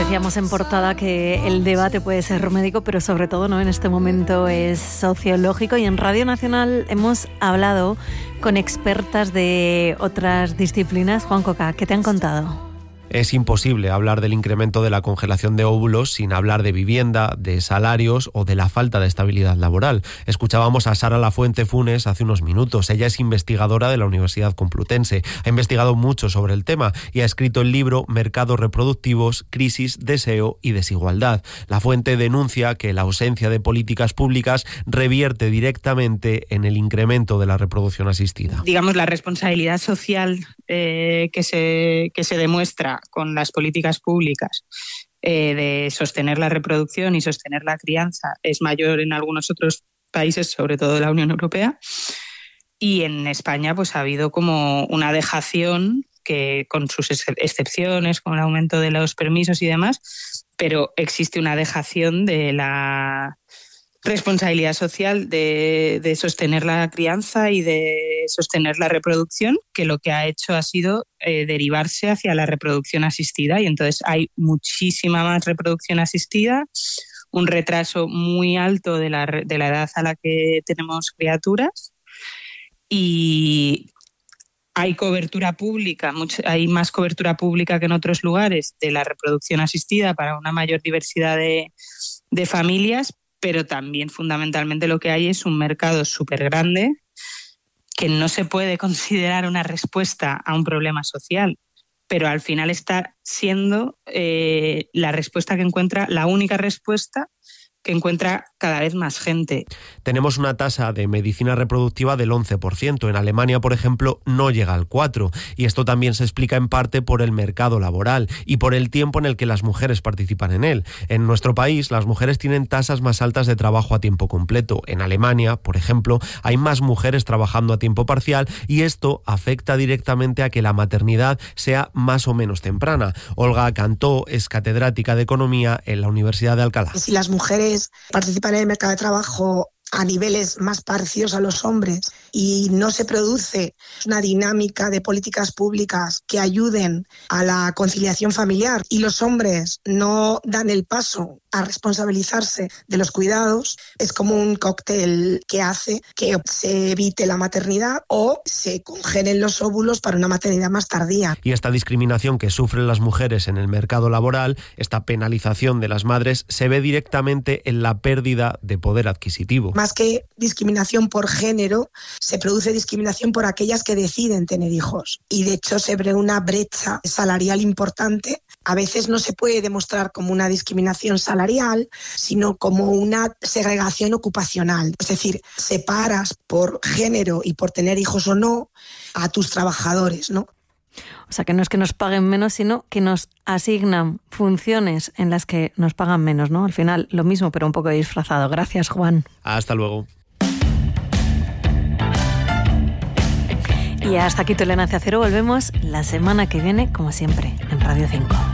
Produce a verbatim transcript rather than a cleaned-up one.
Decíamos en portada que el debate puede ser médico, pero sobre todo, ¿no?, en este momento es sociológico, y en Radio Nacional hemos hablado con expertas de otras disciplinas. Juan Coca, ¿qué te han contado? Es imposible hablar del incremento de la congelación de óvulos sin hablar de vivienda, de salarios o de la falta de estabilidad laboral. Escuchábamos a Sara Lafuente Funes hace unos minutos. Ella es investigadora de la Universidad Complutense. Ha investigado mucho sobre el tema y ha escrito el libro Mercados reproductivos, crisis, deseo y desigualdad. Lafuente denuncia que la ausencia de políticas públicas revierte directamente en el incremento de la reproducción asistida. Digamos, la responsabilidad social eh, que se, que se demuestra con las políticas públicas eh, de sostener la reproducción y sostener la crianza es mayor en algunos otros países, sobre todo de la Unión Europea, y en España pues ha habido como una dejación que, con sus excepciones, con el aumento de los permisos y demás, pero existe una dejación de la responsabilidad social de, de sostener la crianza y de sostener la reproducción, que lo que ha hecho ha sido eh, derivarse hacia la reproducción asistida, y entonces hay muchísima más reproducción asistida, un retraso muy alto de la, de la edad a la que tenemos criaturas, y hay cobertura pública, mucho, hay más cobertura pública que en otros lugares de la reproducción asistida para una mayor diversidad de, de familias, pero también fundamentalmente lo que hay es un mercado súper grande que no se puede considerar una respuesta a un problema social, pero al final está siendo eh, la respuesta que encuentra, la única respuesta que encuentra cada vez más gente. Tenemos una tasa de medicina reproductiva del once por ciento. En Alemania, por ejemplo, no llega al cuatro por ciento. Y esto también se explica en parte por el mercado laboral y por el tiempo en el que las mujeres participan en él. En nuestro país, las mujeres tienen tasas más altas de trabajo a tiempo completo. En Alemania, por ejemplo, hay más mujeres trabajando a tiempo parcial, y esto afecta directamente a que la maternidad sea más o menos temprana. Olga Cantó es catedrática de Economía en la Universidad de Alcalá. Si las mujeres participan en el mercado de trabajo a niveles más parecidos a los hombres y no se produce una dinámica de políticas públicas que ayuden a la conciliación familiar, y los hombres no dan el paso a responsabilizarse de los cuidados, es como un cóctel que hace que se evite la maternidad o se congelen los óvulos para una maternidad más tardía. Y esta discriminación que sufren las mujeres en el mercado laboral, esta penalización de las madres, se ve directamente en la pérdida de poder adquisitivo. Más que discriminación por género, se produce discriminación por aquellas que deciden tener hijos. Y de hecho se ve una brecha salarial importante. A veces no se puede demostrar como una discriminación salarial, sino como una segregación ocupacional. Es decir, separas por género y por tener hijos o no a tus trabajadores, ¿no? O sea, que no es que nos paguen menos, sino que nos asignan funciones en las que nos pagan menos, ¿no? Al final, lo mismo, pero un poco disfrazado. Gracias, Juan. Hasta luego. Y hasta aquí Tolerancia Cero. Volvemos la semana que viene, como siempre, en Radio cinco.